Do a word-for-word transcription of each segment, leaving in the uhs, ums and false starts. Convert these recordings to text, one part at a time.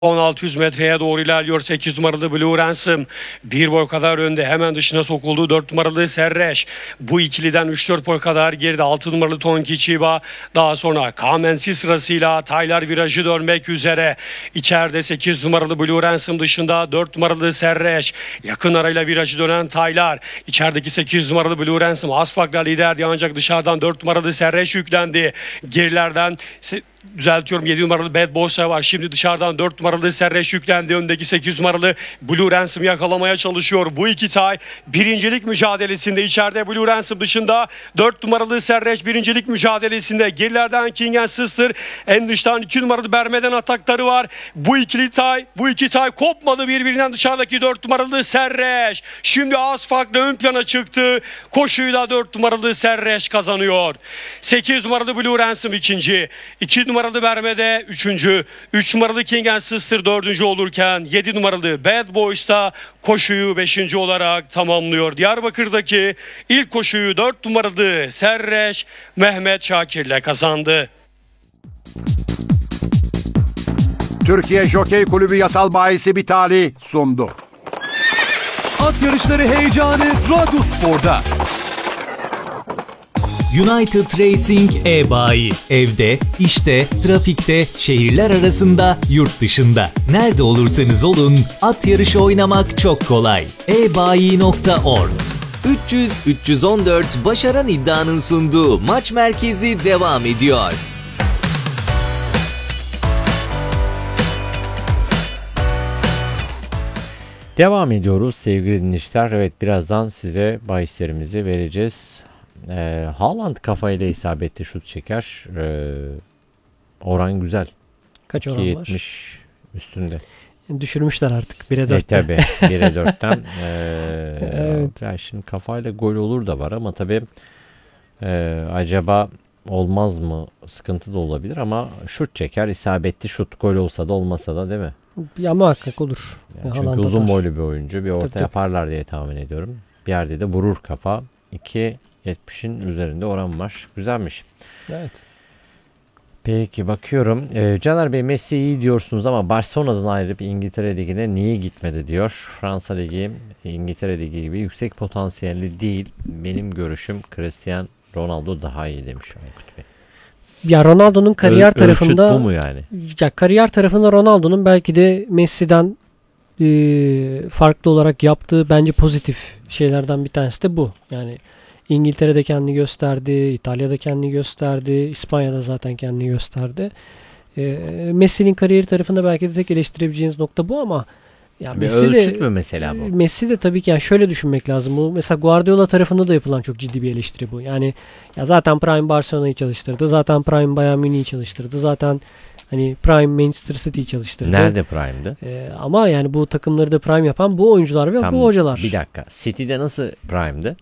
on altı yüz metreye doğru ilerliyor. sekiz numaralı Blue Ransom. Bir boy kadar önde. Hemen dışına sokuldu. dört numaralı Serreş. Bu ikiliden üç dört boy kadar geride altı numaralı Tonki Chiba. Daha sonra Kamensi sırasıyla Taylar virajı dönmek üzere. İçeride sekiz numaralı Blue Ransom dışında dört numaralı Serreş. Yakın arayla virajı dönen Taylar. İçerideki sekiz numaralı Blue Ransom az farkla liderdi ancak dışarıdan dört numaralı Serreş yüklendi. Gerilerden düzeltiyorum yedi numaralı Bad Boysa var. Şimdi dışarıdan dört numaralı Serreş yüklendi. Öndeki sekiz numaralı Blue Ransom yakalamaya çalışıyor. Bu iki tay birincilik mücadelesinde. İçeride Blue Ransom dışında dört numaralı Serreş birincilik mücadelesinde. Gerilerden King and Sister. En dıştan iki numaralı Bermeden atakları var. Bu ikili tay, bu iki tay kopmadı birbirinden. Dışarıdaki dört numaralı Serreş. Şimdi az farklı ön plana çıktı. Koşuyu da dört numaralı Serreş kazanıyor. sekiz numaralı Blue Ransom ikinci. iki numaralı Bermede üçüncü. üç numaralı King and Sister dördüncü olurken yedi numaralı Bad Boys da koşuyu beşinci olarak tamamlıyor. Diyarbakır'daki ilk koşuyu dört numaralı Serreş Mehmet Şakir'le kazandı. Türkiye Jokey Kulübü yasal bahisi Bitali sundu. At yarışları heyecanı Radyospor'da. United Racing e-bayi. Evde, işte, trafikte, şehirler arasında, yurt dışında. Nerede olursanız olun, at yarışı oynamak çok kolay. e bayi nokta org üç yüz üç yüz on dört Başaran İddia'nın sunduğu maç merkezi devam ediyor. Devam ediyoruz sevgili dinleyiciler. Evet, birazdan size bahislerimizi vereceğiz. Ee, Haaland kafayla isabetli şut çeker. Ee, oran güzel. Kaç oran iki var? yetmiş üstünde. Düşürmüşler artık bire dörtte. E tabi bire dörtten. Ee, Evet. Ya şimdi kafayla gol olur da var ama tabi e, acaba olmaz mı? Sıkıntı da olabilir ama şut çeker. İsabetli şut, gol olsa da olmasa da, değil mi? Ya muhakkak olur. Yani Ya çünkü Haaland uzun atar. boylu bir oyuncu. Bir orta Tabii, tabii. yaparlar diye tahmin ediyorum. Bir yerde de vurur kafa. iki yetmişin üzerinde oran var. Güzelmiş. Evet. Peki bakıyorum. Ee, Caner Bey, Messi iyi diyorsunuz ama Barcelona'dan ayrılıp İngiltere Ligi'ne niye gitmedi diyor. Fransa Ligi, İngiltere Ligi gibi yüksek potansiyelli değil. Benim görüşüm Cristiano Ronaldo daha iyi demiş Aykut Bey. Ya Ronaldo'nun kariyer Öl- tarafında ölçüt bu mu yani? ya kariyer tarafında Ronaldo'nun belki de Messi'den e, farklı olarak yaptığı bence pozitif şeylerden bir tanesi de bu. Yani İngiltere'de kendini gösterdi, İtalya'da kendini gösterdi, İspanya'da zaten kendini gösterdi. E, Messi'nin kariyeri tarafında belki de tek eleştirebileceğiniz nokta bu ama ya Bir Messi ölçüt de mü mesela bu? Messi de tabii ki yani şöyle düşünmek lazım. Bu mesela Guardiola tarafında da yapılan çok ciddi bir eleştiri bu. Yani ya zaten Prime Barcelona'yı çalıştırdı. Zaten Prime Bayern Münih'i çalıştırdı. Zaten hani Prime Manchester City'yi çalıştırdı. Nerede Prime'dı? Ee, ama yani bu takımları da Prime yapan bu oyuncular ve Tam bu hocalar. Bir dakika. City'de nasıl Prime'dı?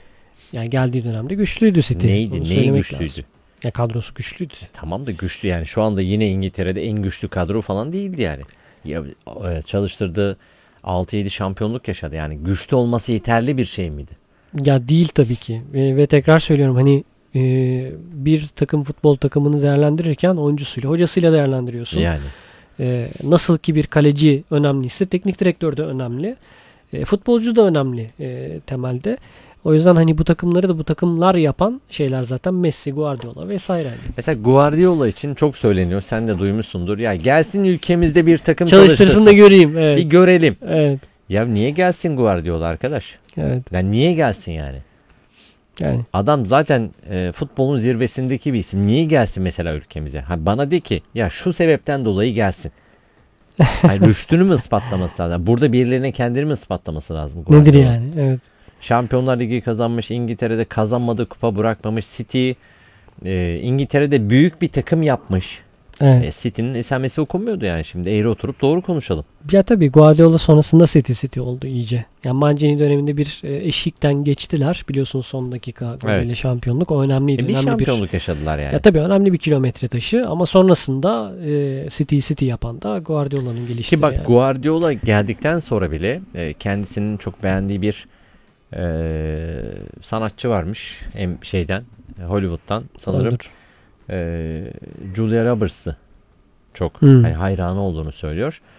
Yani geldiği dönemde güçlüydü City. Neydi? Bunu Neyi söylemek güçlüydü? lazım. Ya kadrosu güçlüydü. Tamam da güçlü yani. Şu anda yine İngiltere'de en güçlü kadro falan değildi yani. Ya, e, çalıştırdığı altı yedi şampiyonluk yaşadı. Yani güçlü olması yeterli bir şey miydi? Ya değil tabii ki. Ve, ve tekrar söylüyorum hani e, bir takım futbol takımını değerlendirirken oyuncusuyla, hocasıyla değerlendiriyorsun. Yani. E, nasıl ki bir kaleci önemliyse teknik direktör de önemli. E, futbolcu da önemli e, temelde. O yüzden hani bu takımları da bu takımlar yapan şeyler zaten Messi, Guardiola vesaire. Mesela Guardiola için çok söyleniyor. Sen de duymuşsundur. Ya gelsin ülkemizde bir takım Çalıştırsın çalıştırsın. da göreyim. Evet. Bir görelim. Evet. Ya niye gelsin Guardiola arkadaş? Evet. Ya niye gelsin yani? Yani Adam zaten e, futbolun zirvesindeki bir isim. Niye gelsin mesela ülkemize? Ha, bana de ki ya şu sebepten dolayı gelsin. Hayır, rüştünü mü ispatlaması lazım? Burada birilerine kendini mi ispatlaması lazım? Guardiola? nedir yani? Evet. Şampiyonlar Ligi kazanmış, İngiltere'de kazanmadığı kupa bırakmamış. City e, İngiltere'de büyük bir takım yapmış. Evet. E, City'nin esamesi okunmuyordu yani, şimdi eğri oturup doğru konuşalım. Ya tabii Guardiola sonrasında City City oldu iyice. Yani Mancini döneminde bir e, eşikten geçtiler. Biliyorsun son dakika golüyle Evet. şampiyonluk. O önemliydi. E, bir önemli şampiyonluk yaşadılar yani. Ya tabii önemli bir kilometre taşı ama sonrasında e, City City yapan da Guardiola'nın geliştiği. Ki bak yani. Guardiola geldikten sonra bile e, kendisinin çok beğendiği bir e, sanatçı varmış. Hem şeyden, Hollywood'dan sanırım. Doğrudur. E, Julia Roberts'ı çok Hmm. hani hayranı olduğunu söylüyor.